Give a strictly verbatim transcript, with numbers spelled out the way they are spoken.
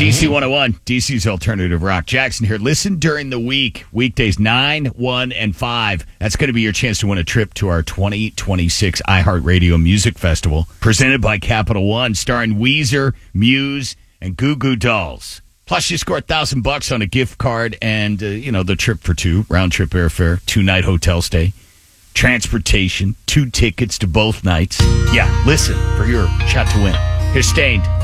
D C one oh one, D C's Alternative Rock. Jackson here. Listen during the week, weekdays nine, one, and five. That's going to be your chance to win a trip to our twenty twenty-six iHeartRadio Music Festival, presented by Capital One, starring Weezer, Muse, and Goo Goo Dolls. Plus, you score a thousand bucks on a gift card and, uh, you know, the trip for two, round-trip airfare, two-night hotel stay, transportation, two tickets to both nights. Yeah, listen for your shot to win. Here's Stained.